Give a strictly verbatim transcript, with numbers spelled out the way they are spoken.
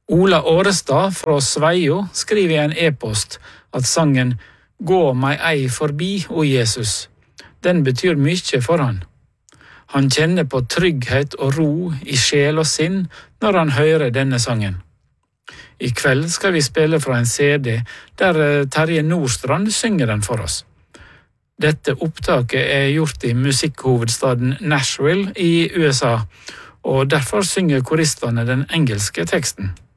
Ola Årestad fra Sveio skriver i en e-post at sangen «Gå meg ei forbi, o Jesus», den betyr mye for han. Han kjenner på trygghet og ro i sjel og sinn når han hører denne sangen. I kveld skal vi spille fra en C D der Terje Nordstrand synger den for oss. Dette opptaket er gjort i musikkhovedstaden Nashville i U S A, og derfor synger koristene den engelske teksten.